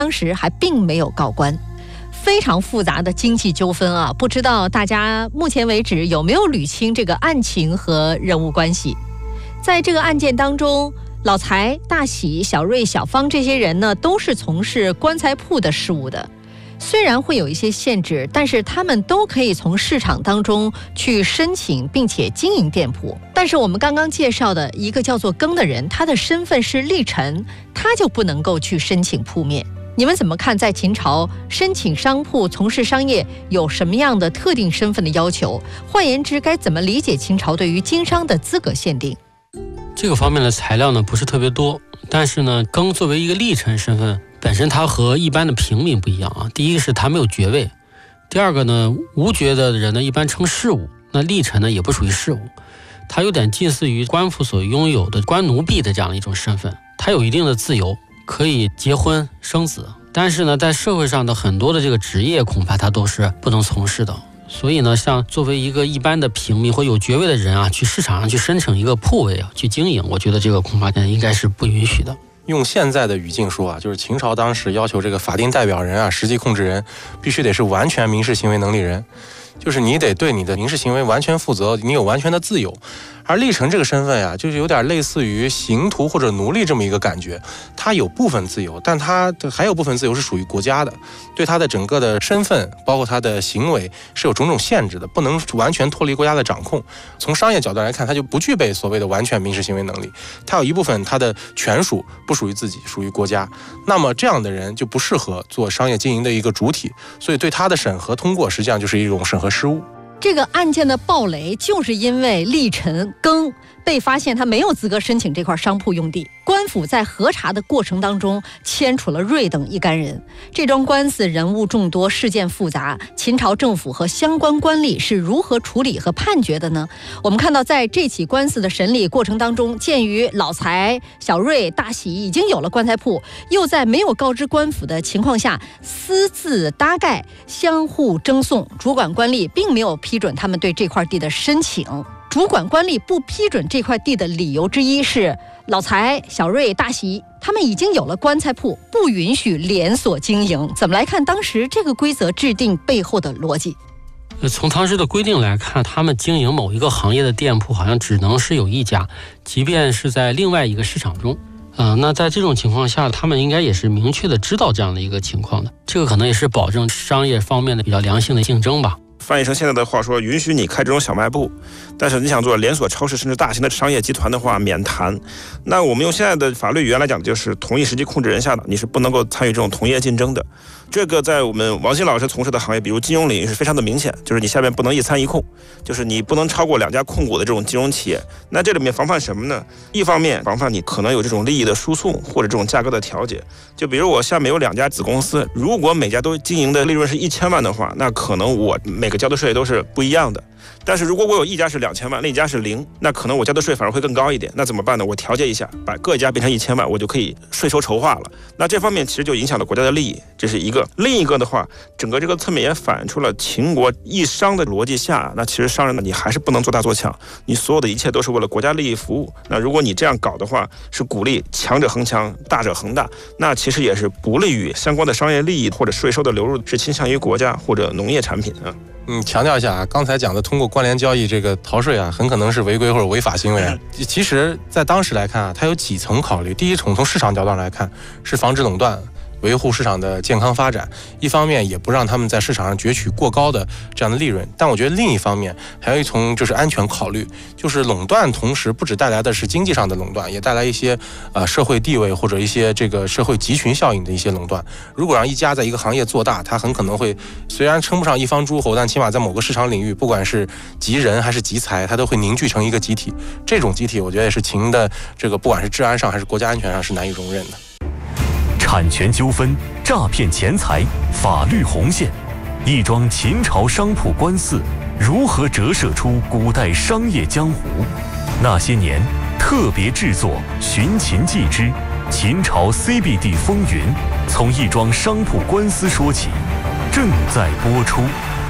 当时还并没有告官。非常复杂的经济纠纷啊，不知道大家目前为止有没有捋清这个案情和人物关系。在这个案件当中，老财、大喜、小瑞、小芳这些人呢，都是从事棺材铺的事务的。虽然会有一些限制，但是他们都可以从市场当中去申请并且经营店铺。但是我们刚刚介绍的一个叫做庚的人，他的身份是吏臣，他就不能够去申请铺面。你们怎么看，在秦朝申请商铺从事商业有什么样的特定身份的要求？换言之，该怎么理解秦朝对于经商的资格限定？ 这个方面的材料呢不是特别多，但是呢，庚作为一个吏臣身份，本身他和一般的平民不一样啊。第一个是他没有爵位，第二个呢，无爵的人呢一般称士务，那吏臣呢也不属于士务，他有点近似于官府所拥有的官奴婢的这样的一种身份，他有一定的自由，可以结婚生子，但是呢，在社会上的很多的这个职业恐怕他都是不能从事的。所以呢，像作为一个一般的平民或有爵位的人啊，去市场上去申请一个铺位啊，去经营，我觉得这个恐怕应该是不允许的。 用现在的语境说啊，就是秦朝当时要求这个法定代表人啊，实际控制人必须得是完全民事行为能力人，就是你得对你的民事行为完全负责，你有完全的自由。而吏臣这个身份呀，就是有点类似于刑徒或者奴隶这么一个感觉，他有部分自由，但他还有部分自由是属于国家的，对他的整个的身份，包括他的行为是有种种限制的，不能完全脱离国家的掌控。从商业角度来看，他就不具备所谓的完全民事行为能力，他有一部分他的权属不属于自己，属于国家。那么这样的人就不适合做商业经营的一个主体，所以对他的审核通过实际上就是一种审核失误。 这个案件的爆雷就是因为吏臣庚被发现他没有资格申请这块商铺用地，官府在核查的过程当中牵处了瑞等一干人。这桩官司人物众多，事件复杂，秦朝政府和相关官吏是如何处理和判决的呢？我们看到在这起官司的审理过程当中，鉴于老财、小瑞、大喜已经有了棺材铺，又在没有告知官府的情况下私自搭盖，相互争讼，主管官吏并没有批准他们对这块地的申请。主管官吏不批准这块地的理由之一是老财、小瑞、大喜他们已经有了棺材铺，不允许连锁经营。怎么来看当时这个规则制定背后的逻辑？ 从当时的规定来看，他们经营某一个行业的店铺好像只能是有一家，即便是在另外一个市场中。那在这种情况下，他们应该也是明确的知道这样的一个情况的，这个可能也是保证商业方面的比较良性的竞争吧。 翻译成现在的话说，允许你开这种小卖部，但是你想做连锁超市甚至大型的商业集团的话，免谈。那我们用现在的法律语言来讲，就是同一实际控制人下的，你是不能够参与这种同业竞争的。这个在我们王鑫老师从事的行业，比如金融领域是非常的明显，就是你下面不能一参一控，就是你不能超过2家控股的这种金融企业。那这里面防范什么呢？一方面防范你可能有这种利益的输送或者这种价格的调节。就比如我下面有2家子公司，如果每家都经营的利润是1000万的话，那可能我每个交的税都是不一样的。但是如果我有一家是2000万，另一家是0，那可能我交的税反而会更高一点。那怎么办呢？我调节一下，把各家变成1000万，我就可以税收筹划了。那这方面其实就影响了国家的利益，这是一个。另一个的话，整个这个侧面也反映出了秦国一商的逻辑下，那其实商人呢，你还是不能做大做强，你所有的一切都是为了国家利益服务。那如果你这样搞的话，是鼓励强者恒强，大者恒大，那其实也是不利于相关的商业利益或者税收的流入，是倾向于国家或者农业产品啊。 强调一下啊，刚才讲的通过关联交易这个逃税啊，很可能是违规或者违法行为啊。其实，在当时来看啊，它有几层考虑。第一层，从市场角度上来看，是防止垄断，维护市场的健康发展，一方面也不让他们在市场上攫取过高的这样的利润。但我觉得另一方面还有一层就是安全考虑，就是垄断同时不只带来的是经济上的垄断，也带来一些社会地位或者一些这个社会集群效应的一些垄断。如果让一家在一个行业做大，它很可能会虽然称不上一方诸侯，但起码在某个市场领域，不管是集人还是集财，它都会凝聚成一个集体。这种集体我觉得也是秦的这个不管是治安上还是国家安全上是难以容忍的。 产权纠纷、诈骗钱财、法律红线，一桩秦朝商铺官司如何折射出古代商业江湖？那些年特别制作《寻秦记之秦朝 CBD 风云》，从一桩商铺官司说起，正在播出。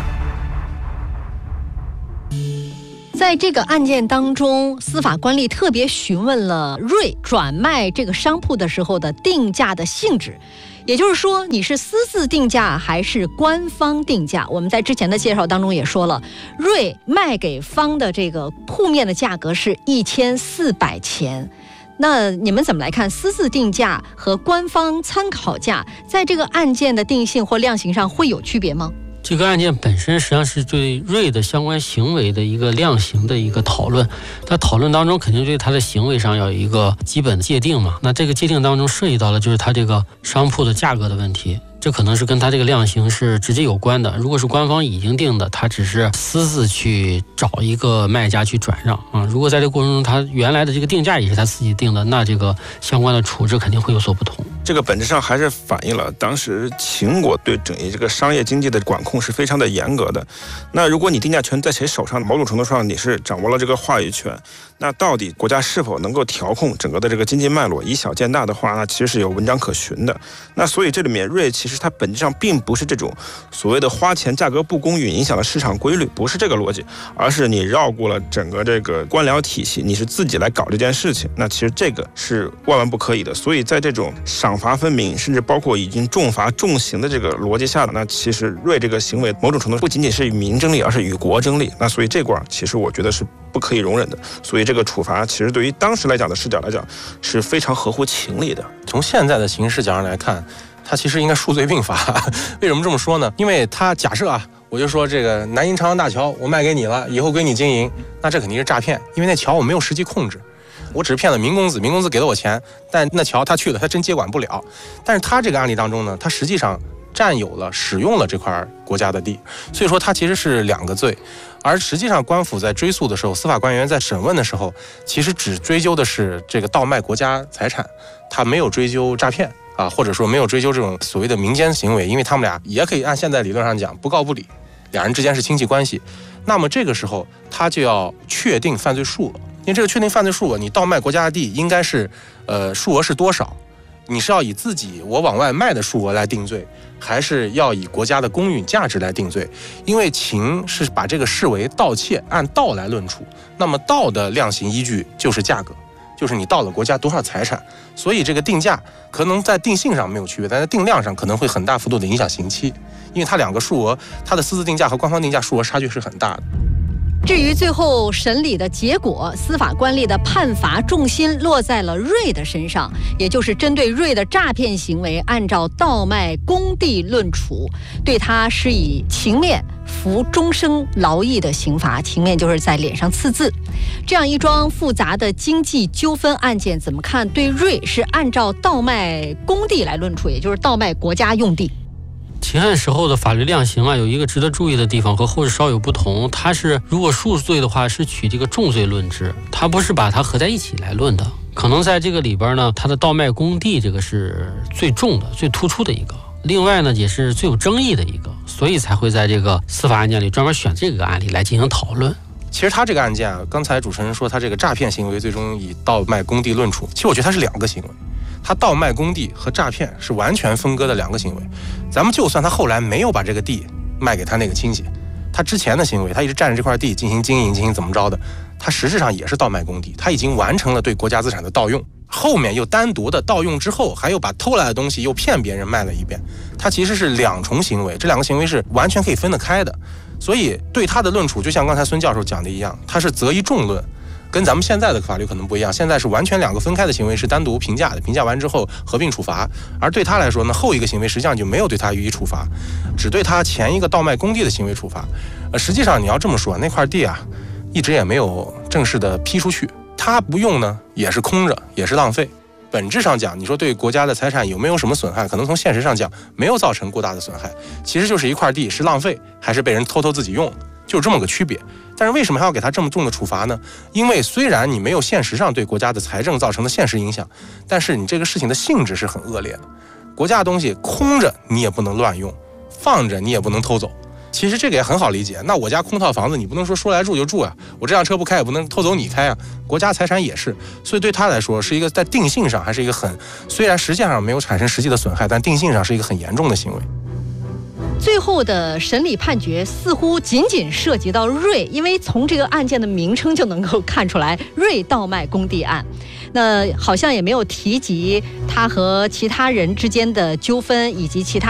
在这个案件当中，司法官吏特别询问了瑞转卖这个商铺的时候的定价的性质， 也就是说，你是私自定价还是官方定价？我们在之前的介绍当中也说了，瑞卖给方的这个铺面的价格是1400钱。那你们怎么来看私自定价和官方参考价在这个案件的定性或量刑上会有区别吗？ 这个案件本身实际上是对瑞的相关行为的一个量刑的一个讨论，在讨论当中肯定对他的行为上要有一个基本的界定嘛。那这个界定当中涉及到了就是他这个商铺的价格的问题，这可能是跟他这个量刑是直接有关的。如果是官方已经定的，他只是私自去找一个卖家去转让啊。如果在这个过程中他原来的这个定价也是他自己定的，那这个相关的处置肯定会有所不同。 这个本质上还是反映了当时秦国对整一这个商业经济的管控是非常的严格的。那如果你定价权在谁手上，某种程度上你是掌握了这个话语权，那到底国家是否能够调控整个的这个经济脉络，以小见大的话，那其实是有文章可循的。那所以这里面瑞其实它本质上并不是这种所谓的花钱价格不公允影响了市场规律，不是这个逻辑，而是你绕过了整个这个官僚体系，你是自己来搞这件事情。那其实这个是万万不可以的。所以在这种赏罚分明，甚至包括已经重罚重刑的这个逻辑下的，那其实瑞这个行为某种程度不仅仅是与民争利，而是与国争利。那所以这块其实我觉得是不可以容忍的。所以这个处罚其实对于当时来讲的视角来讲是非常合乎情理的。 从现在的刑事角上来看，它其实应该数罪并罚。为什么这么说呢？因为它假设啊，我就说这个南银长江大桥我卖给你了，以后归你经营，那这肯定是诈骗，因为那桥我没有实际控制，我只是骗了民公子，民公子给了我钱，但那桥他去了，他真接管不了。但是他这个案例当中呢，他实际上占有了、使用了这块国家的地，所以说他其实是2个罪。而实际上官府在追诉的时候，司法官员在审问的时候，其实只追究的是这个盗卖国家财产，他没有追究诈骗啊，或者说没有追究这种所谓的民间行为，因为他们俩也可以按现在理论上讲不告不理，两人之间是亲戚关系。那么这个时候他就要确定犯罪数额，因为这个确定犯罪数额，你盗卖国家的地应该是数额是多少？你是要以自己我往外卖的数额来定罪，还是要以国家的公允价值来定罪？因为秦是把这个视为盗窃，按盗来论处，那么盗的量刑依据就是价格，就是你盗了国家多少财产，所以这个定价可能在定性上没有区别，但在定量上可能会很大幅度的影响刑期，因为它2个数额，它的私自定价和官方定价数额差距是很大的。 至于最后审理的结果，司法官吏的判罚重心落在了瑞的身上，也就是针对瑞的诈骗行为，按照盗卖公地论处，对他施以情面服终生劳役的刑罚。情面就是在脸上刺字。这样一桩复杂的经济纠纷案件，怎么看？对瑞是按照盗卖公地来论处，也就是盗卖国家用地。 秦汉时候的法律量刑啊，有一个值得注意的地方，和后世稍有不同。它是如果数罪的话，是取这个重罪论之，它不是把它合在一起来论的。可能在这个里边呢，它的盗卖公地这个是最重的、最突出的一个。另外呢，也是最有争议的一个，所以才会在这个司法案件里专门选这个案例来进行讨论。 其实他这个案件啊，刚才主持人说他这个诈骗行为最终以盗卖公地论处，其实我觉得它是2个行为。他盗卖公地和诈骗是完全分割的2个行为。咱们就算他后来没有把这个地卖给他那个亲戚，他之前的行为，他一直占着这块地进行经营、进行怎么着的，他实质上也是盗卖公地，他已经完成了对国家资产的盗用，后面又单独的盗用之后，还又把偷来的东西又骗别人卖了一遍，他其实是2重行为，这2个行为是完全可以分得开的。所以对他的论处，就像刚才孙教授讲的一样，他是择一重论。跟咱们现在的法律可能不一样，现在是完全2个分开的行为，是单独评价的，评价完之后合并处罚。而对他来说呢，后一个行为实际上就没有对他予以处罚，只对他前一个盗卖公地的行为处罚。实际上你要这么说，那块地啊，一直也没有正式的批出去，他不用呢，也是空着，也是浪费。本质上讲，你说对国家的财产有没有什么损害？可能从现实上讲，没有造成过大的损害。其实就是一块地是浪费，还是被人偷偷自己用，就是这么个区别。但是为什么还要给他这么重的处罚呢？因为虽然你没有现实上对国家的财政造成的现实影响，但是你这个事情的性质是很恶劣的。国家的东西空着你也不能乱用，放着你也不能偷走。其实这个也很好理解，那我家空套房子，你不能说来住就住啊，我这辆车不开也不能偷走你开啊，国家财产也是，所以对他来说是一个在定性上还是一个很，虽然实际上没有产生实际的损害，但定性上是一个很严重的行为。 最后的审理判决似乎仅仅涉及到瑞，因为从这个案件的名称就能够看出来，瑞盗卖公地案。 那好像也没有提及他和其他人之间的纠纷以及其他